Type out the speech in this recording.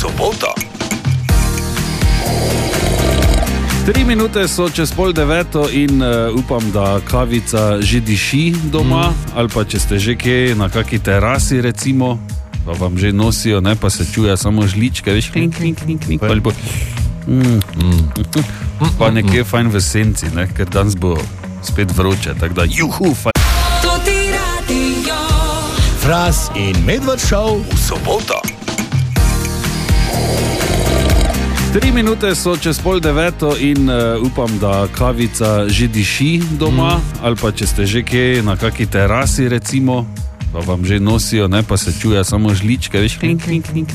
Sobota. 3 minute so čez 8:30 in upam, da kavica že diši doma, ali pa če ste že kje na kaki terasi recimo, pa vam že nosijo, ne, pa se čuje samo žličke, veš, klink, klink, klink, klink, ali pa pa nekje fajn v senci, ne, ker danes bo spet vroče, tako da juhu, fajn. Fras in Medved Show v soboto. 3 minute so čez 8:30 in upam, da kavica že diši doma, ali pa če ste že kje na kaki terasi recimo, pa vam že nosijo, ne, pa se čuje samo žličke, veš, klink, klink, klink,